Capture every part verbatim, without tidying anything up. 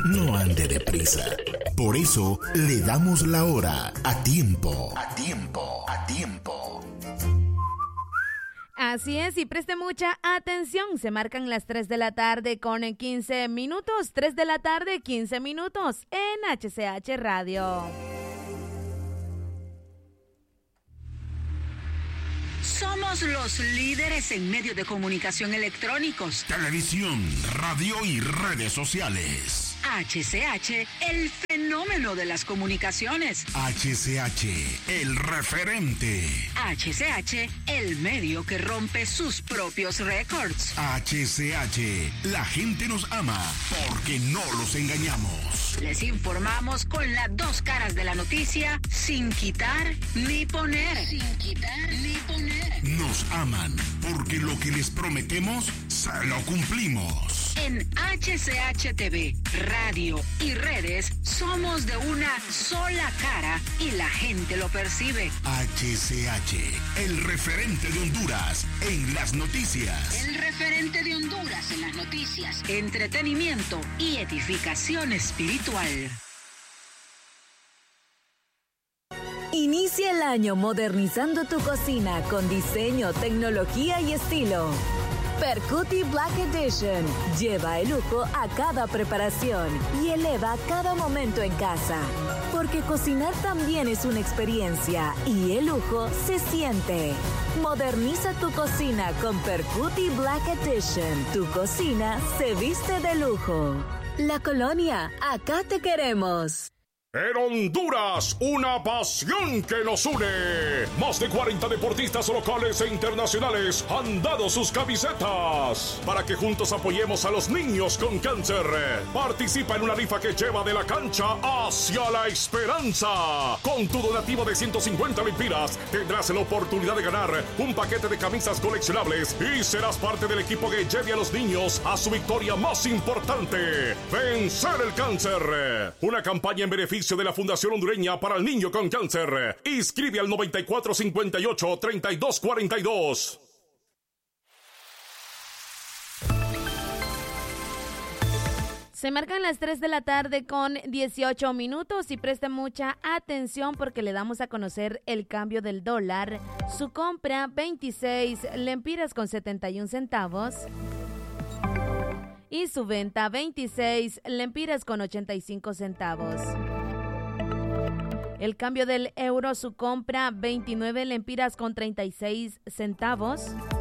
no ande deprisa. Por eso le damos la hora a tiempo, a tiempo, a tiempo. Así es, y preste mucha atención. Se marcan las tres de la tarde con quince minutos. tres de la tarde, quince minutos en H C H Radio. Somos los líderes en medios de comunicación electrónicos, televisión, radio y redes sociales. H C H, el fenómeno de las comunicaciones. H C H, el referente. H C H, el medio que rompe sus propios récords. H C H, la gente nos ama porque no los engañamos. Les informamos con las dos caras de la noticia, sin quitar ni poner. Sin quitar ni poner. Nos aman porque lo que les prometemos, se lo cumplimos. En H C H T V, radio y redes, somos de una sola cara y la gente lo percibe. H C H, el referente de Honduras en las noticias. El referente de Honduras en las noticias, entretenimiento y edificación espiritual. Inicia el año modernizando tu cocina con diseño, tecnología y estilo. Percuti Black Edition lleva el lujo a cada preparación y eleva cada momento en casa. Porque cocinar también es una experiencia y el lujo se siente. Moderniza tu cocina con Percuti Black Edition. Tu cocina se viste de lujo. La Colonia, acá te queremos. En Honduras, una pasión que nos une. Más de cuarenta deportistas locales e internacionales han dado sus camisetas para que juntos apoyemos a los niños con cáncer. Participa en una rifa que lleva de la cancha hacia la esperanza. Con tu donativo de ciento cincuenta lempiras tendrás la oportunidad de ganar un paquete de camisas coleccionables y serás parte del equipo que lleve a los niños a su victoria más importante: vencer el cáncer. Una campaña en beneficio de la Fundación Hondureña para el Niño con Cáncer. Inscribe al noventa y cuatro cincuenta y ocho treinta y dos cuarenta y dos. Se marcan las tres de la tarde con dieciocho minutos y presten mucha atención porque le damos a conocer el cambio del dólar. Su compra veintiséis lempiras con setenta y un centavos. Y su venta veintiséis lempiras con ochenta y cinco centavos. El cambio del euro, su compra veintinueve lempiras con treinta y seis centavos.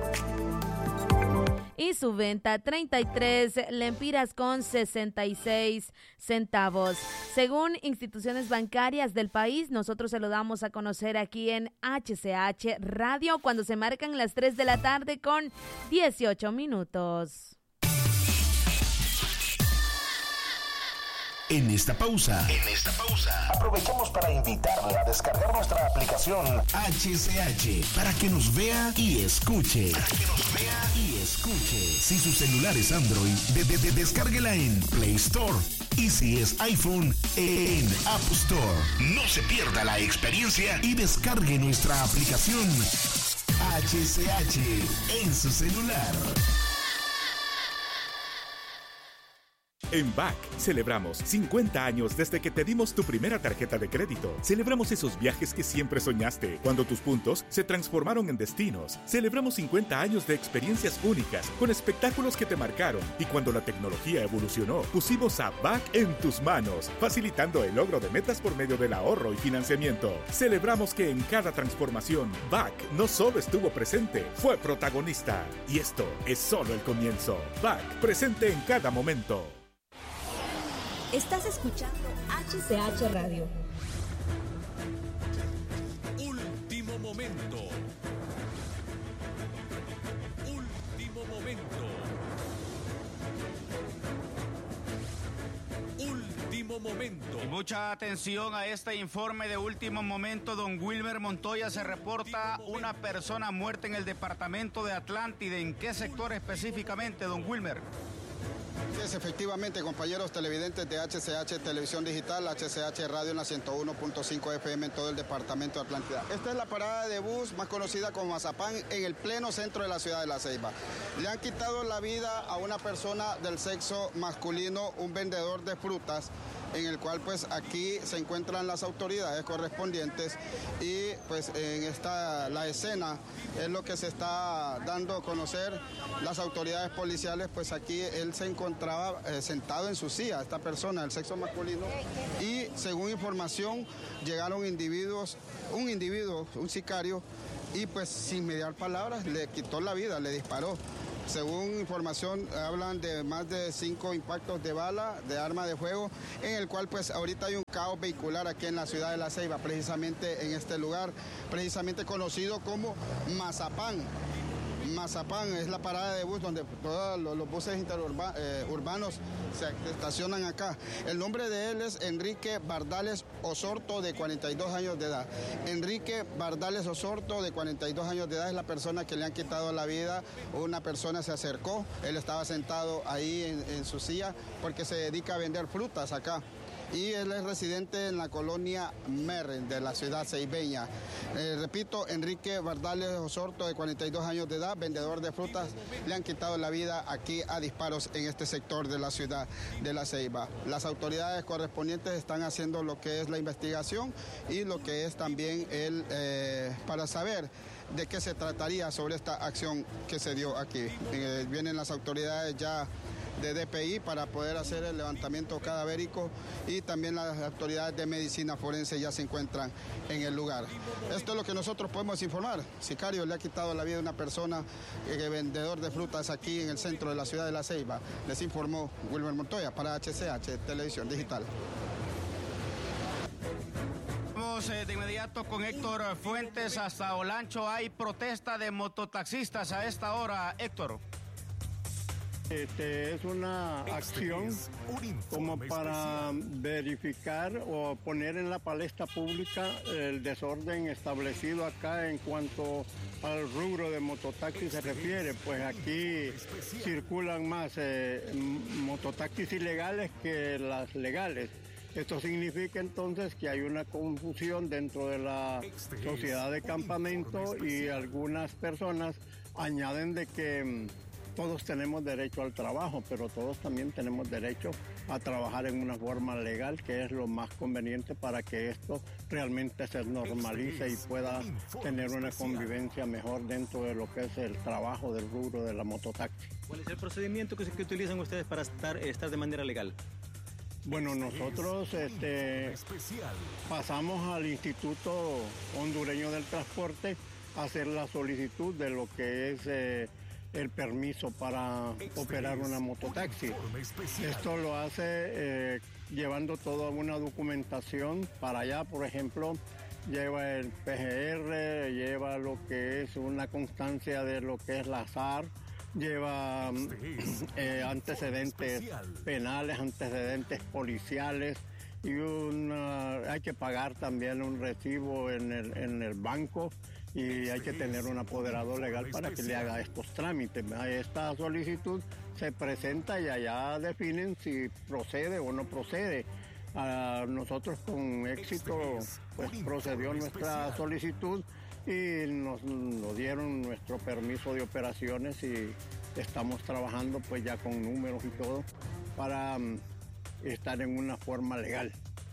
Y su venta treinta y tres lempiras con sesenta y seis centavos. Según instituciones bancarias del país, nosotros se lo damos a conocer aquí en H C H Radio cuando se marcan las tres de la tarde con dieciocho minutos. En esta pausa, en esta pausa, aprovechamos para invitarle a descargar nuestra aplicación H C H para que nos vea y escuche. Para que nos vea y escuche. Si su celular es Android, de, de, de, descárguela en Play Store. Y si es iPhone, en App Store. No se pierda la experiencia y descargue nuestra aplicación H C H en su celular. En B A C celebramos cincuenta años desde que te dimos tu primera tarjeta de crédito. Celebramos esos viajes que siempre soñaste, cuando tus puntos se transformaron en destinos. Celebramos cincuenta años de experiencias únicas, con espectáculos que te marcaron. Y cuando la tecnología evolucionó, pusimos a B A C en tus manos, facilitando el logro de metas por medio del ahorro y financiamiento. Celebramos que en cada transformación, B A C no solo estuvo presente, fue protagonista. Y esto es solo el comienzo. B A C, presente en cada momento. Estás escuchando H C H Radio. Último momento. Último momento. Último momento. Y mucha atención a este informe de último momento. Don Wilmer Montoya, se reporta una persona muerta en el departamento de Atlántida. ¿En qué sector específicamente, don Wilmer? Es efectivamente, compañeros televidentes de H C H Televisión Digital, H C H Radio en la ciento uno punto cinco F M en todo el departamento de Atlántida. Esta es la parada de bus más conocida como Mazapán en el pleno centro de la ciudad de La Ceiba. Le han quitado la vida a una persona del sexo masculino, un vendedor de frutas, en el cual pues aquí se encuentran las autoridades correspondientes y pues en esta la escena es lo que se está dando a conocer las autoridades policiales. Pues aquí él se encontraba eh, sentado en su silla, esta persona del sexo masculino, y según información llegaron individuos, un individuo, un sicario, y pues sin mediar palabras le quitó la vida, le disparó. Según información, hablan de más de cinco impactos de bala, de arma de fuego, en el cual pues ahorita hay un caos vehicular aquí en la ciudad de La Ceiba, precisamente en este lugar, precisamente conocido como Mazapán. Mazapán es la parada de bus donde todos los buses interurbanos eh, se estacionan acá. El nombre de él es Enrique Bardales Osorto, de cuarenta y dos años de edad. Enrique Bardales Osorto, de cuarenta y dos años de edad, es la persona que le han quitado la vida. Una persona se acercó, él estaba sentado ahí en, en su silla porque se dedica a vender frutas acá. Y él es residente en la colonia Merren de la ciudad ceibeña. Eh, repito, Enrique Bardales Osorto, de cuarenta y dos años de edad, vendedor de frutas, le han quitado la vida aquí a disparos en este sector de la ciudad de La Ceiba. Las autoridades correspondientes están haciendo lo que es la investigación y lo que es también el eh, para saber de qué se trataría sobre esta acción que se dio aquí. Eh, vienen las autoridades ya de D P I para poder hacer el levantamiento cadavérico y también las autoridades de medicina forense ya se encuentran en el lugar. Esto es lo que nosotros podemos informar. Sicario le ha quitado la vida a una persona, eh, vendedor de frutas aquí en el centro de la ciudad de La Ceiba. Les informó Wilmer Montoya para H C H Televisión Digital. Vamos eh, de inmediato con Héctor Fuentes hasta Olancho. Hay protesta de mototaxistas a esta hora, Héctor. Este es una acción como para verificar o poner en la palestra pública el desorden establecido acá en cuanto al rubro de mototaxi se refiere. Pues aquí circulan más eh, mototaxis ilegales que las legales. Esto significa entonces que hay una confusión dentro de la sociedad de campamento y algunas personas añaden de que todos tenemos derecho al trabajo, pero todos también tenemos derecho a trabajar en una forma legal, que es lo más conveniente para que esto realmente se normalice y pueda tener una convivencia mejor dentro de lo que es el trabajo del rubro de la mototaxi. ¿Cuál es el procedimiento que, que utilizan ustedes para estar, estar de manera legal? Bueno, nosotros este, pasamos al Instituto Hondureño del Transporte a hacer la solicitud de lo que es eh, el permiso para operar una mototaxi. Esto lo hace eh, llevando toda una documentación para allá, por ejemplo, lleva el P G R, lleva lo que es una constancia de lo que es la S A R, lleva eh, antecedentes penales, antecedentes policiales y una, hay que pagar también un recibo en el, en el banco y hay que tener un apoderado legal para que le haga estos trámites. Esta solicitud se presenta y allá definen si procede o no procede. A nosotros con éxito pues procedió nuestra solicitud y nos, nos dieron nuestro permiso de operaciones y estamos trabajando pues ya con números y todo para um, estar en una forma legal.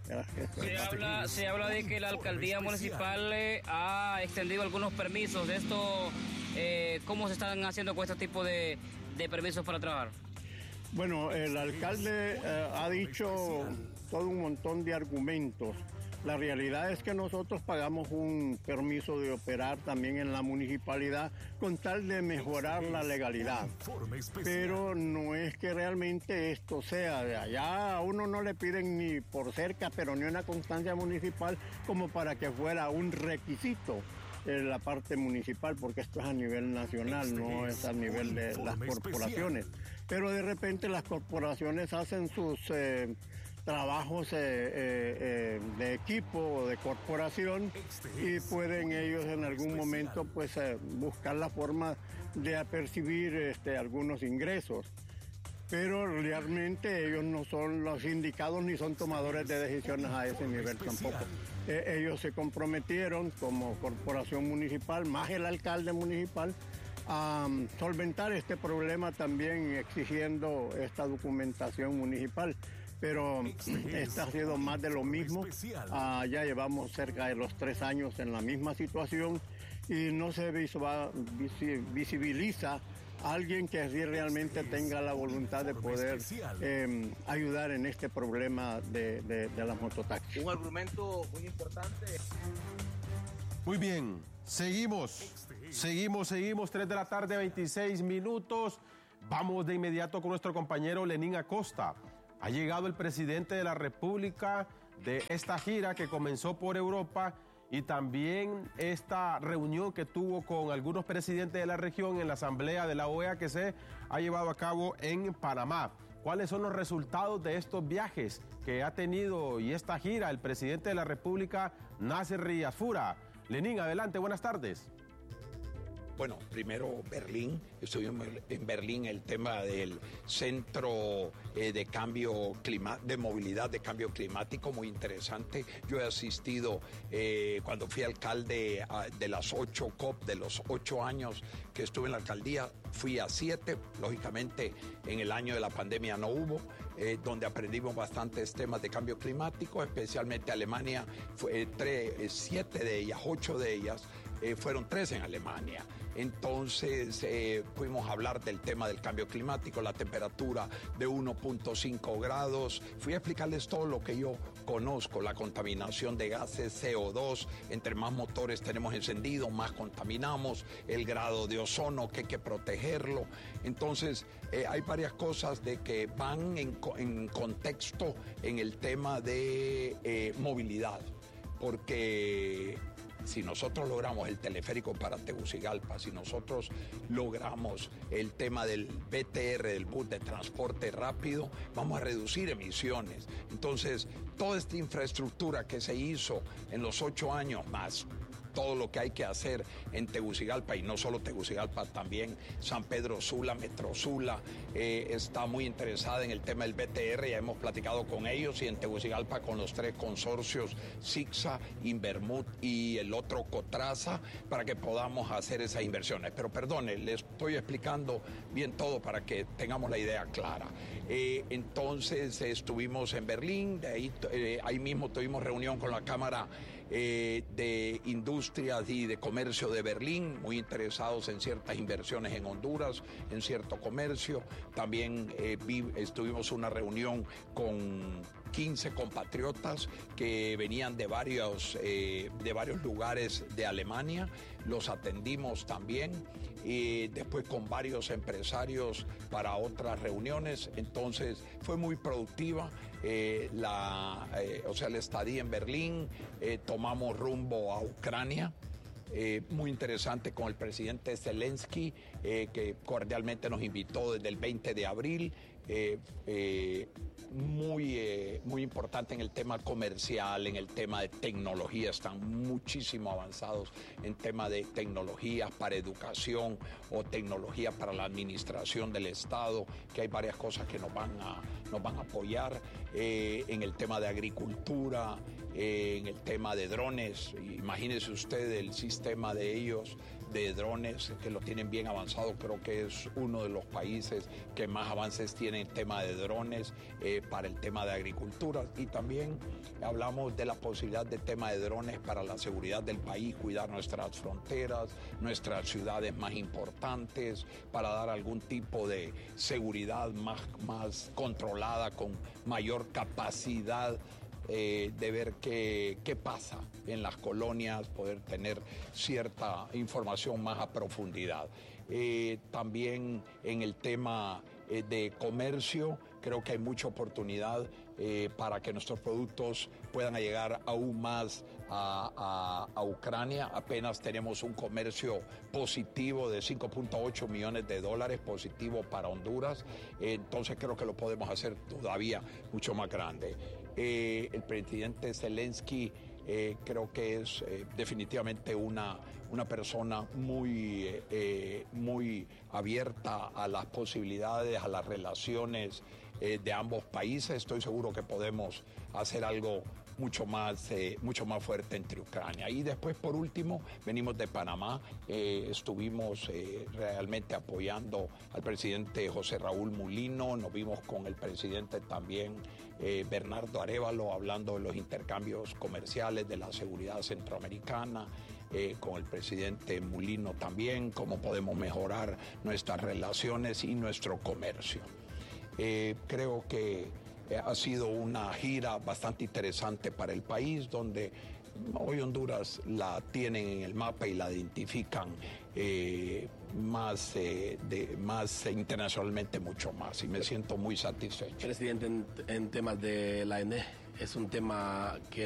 Se habla, se habla de que la alcaldía municipal eh, ha extendido algunos permisos. De esto, eh, ¿cómo se están haciendo con este tipo de, de permisos para trabajar? Bueno, el alcalde eh, ha dicho todo un montón de argumentos. La realidad es que nosotros pagamos un permiso de operar también en la municipalidad con tal de mejorar la legalidad. Pero no es que realmente esto sea de allá. A uno no le piden ni por cerca, pero ni una constancia municipal como para que fuera un requisito en la parte municipal, porque esto es a nivel nacional, no es a nivel de las corporaciones. Pero de repente las corporaciones hacen sus eh, trabajos eh, eh, de equipo o de corporación y pueden ellos en algún momento pues eh, buscar la forma de apercibir este, algunos ingresos. pero realmente ellos no son los indicados ni son tomadores de decisiones a ese nivel tampoco. Eh, ellos se comprometieron como corporación municipal, más el alcalde municipal, a um, solventar este problema también exigiendo esta documentación municipal. Pero este ha sido más de lo mismo. Uh, ya llevamos cerca de los tres años en la misma situación y no se visual, visibiliza a alguien que sí realmente tenga la voluntad de poder eh, ayudar en este problema de, de, de las mototaxis. Un argumento muy importante. Muy bien, seguimos, seguimos, seguimos, tres de la tarde, veintiséis minutos. Vamos de inmediato con nuestro compañero Lenín Acosta. Ha llegado el presidente de la República de esta gira que comenzó por Europa y también esta reunión que tuvo con algunos presidentes de la región en la asamblea de la O E A que se ha llevado a cabo en Panamá. ¿Cuáles son los resultados de estos viajes que ha tenido y esta gira el presidente de la República, Nasser Riasfura? Lenín, adelante, buenas tardes. Bueno, primero Berlín, estuvimos en Berlín, el tema del centro eh, de cambio clima, de movilidad de cambio climático, muy interesante. Yo he asistido eh, cuando fui alcalde a, de las ocho COP, de los ocho años que estuve en la alcaldía, fui a siete, lógicamente en el año de la pandemia no hubo, eh, donde aprendimos bastantes temas de cambio climático, especialmente Alemania, fue, eh, tres, siete de ellas, ocho de ellas, eh, fueron tres en Alemania. Entonces eh, pudimos hablar del tema del cambio climático, la temperatura de uno punto cinco grados. Fui a explicarles todo lo que yo conozco, la contaminación de gases C O dos. Entre más motores tenemos encendidos, más contaminamos, el grado de ozono que hay que protegerlo. Entonces eh, hay varias cosas de que van en, en contexto en el tema de eh, movilidad, porque si nosotros logramos el teleférico para Tegucigalpa, si nosotros logramos el tema del B T R, del bus de transporte rápido, vamos a reducir emisiones. Entonces, toda esta infraestructura que se hizo en los ocho años más, todo lo que hay que hacer en Tegucigalpa, y no solo Tegucigalpa, también San Pedro Sula, Metro Sula, eh, está muy interesada en el tema del B T R, ya hemos platicado con ellos, y en Tegucigalpa con los tres consorcios, SICSA, Invermut y el otro Cotraza, para que podamos hacer esas inversiones. Pero perdone, les estoy explicando bien todo para que tengamos la idea clara. Eh, entonces estuvimos en Berlín, de ahí, eh, ahí mismo tuvimos reunión con la Cámara Eh, de Industrias y de Comercio de Berlín, muy interesados en ciertas inversiones en Honduras, en cierto comercio. También eh, vi, estuvimos una reunión con quince compatriotas que venían de varios, eh, de varios lugares de Alemania, los atendimos también, y después con varios empresarios para otras reuniones. Entonces fue muy productiva eh, la, eh, o sea, la estadía en Berlín. Eh, tomamos rumbo a Ucrania. Eh, muy interesante con el presidente Zelensky, eh, que cordialmente nos invitó desde el veinte de abril. Eh, eh, muy, eh, muy importante en el tema comercial, en el tema de tecnología, están muchísimo avanzados en tema de tecnologías para educación o tecnología para la administración del Estado, que hay varias cosas que nos van a, nos van a apoyar, eh, en el tema de agricultura, eh, en el tema de drones. Imagínese usted el sistema de ellos, de drones, que lo tienen bien avanzado. Creo que es uno de los países que más avances tiene en tema de drones, eh, para el tema de agricultura. Y también hablamos de la posibilidad de tema de drones para la seguridad del país, cuidar nuestras fronteras, nuestras ciudades más importantes, para dar algún tipo de seguridad más, más controlada, con mayor capacidad Eh, de ver qué, qué pasa en las colonias, poder tener cierta información más a profundidad. Eh, también en el tema eh, de comercio, creo que hay mucha oportunidad eh, para que nuestros productos puedan llegar aún más a, a, a Ucrania. Apenas tenemos un comercio positivo de cinco punto ocho millones de dólares, positivo para Honduras. Eh, entonces creo que lo podemos hacer todavía mucho más grande. Eh, el presidente Zelensky Eh, creo que es eh, definitivamente una, una persona muy, eh, muy abierta a las posibilidades, a las relaciones eh, de ambos países. Estoy seguro que podemos hacer algo mucho más, eh, mucho más fuerte entre Ucrania. Y después, por último, venimos de Panamá, eh, estuvimos eh, realmente apoyando al presidente José Raúl Mulino, nos vimos con el presidente también eh, Bernardo Arévalo, hablando de los intercambios comerciales, de la seguridad centroamericana, eh, con el presidente Mulino también, cómo podemos mejorar nuestras relaciones y nuestro comercio. Eh, creo que ha sido una gira bastante interesante para el país, donde hoy Honduras la tienen en el mapa y la identifican eh, más, eh, de, más eh, internacionalmente mucho más, y me siento muy satisfecho. Presidente, en, en temas de la A N E, es un tema que